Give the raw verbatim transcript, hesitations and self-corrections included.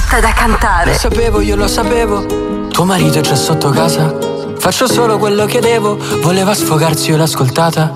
fatta da cantare. Lo sapevo, io lo sapevo. Tuo marito è già sotto casa. Faccio solo quello che devo. Voleva sfogarsi, io l'ho ascoltata.